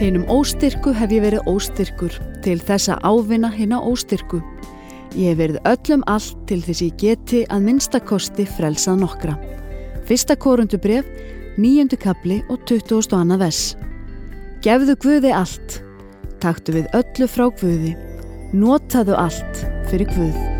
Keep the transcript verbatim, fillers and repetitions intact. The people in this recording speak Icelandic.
Hinum óstyrku hef ég verið óstyrkur til þess að ávinna hina óstyrku. Ég hef verið öllum allt til þess ég geti að minnsta kosti frelsað nokkra. Fyrsta Korintubréf, níundi kafli og tuttugasta og annað vers. Gefðu Guði allt, taktu við öllu frá Guði, notaðu allt fyrir Guð.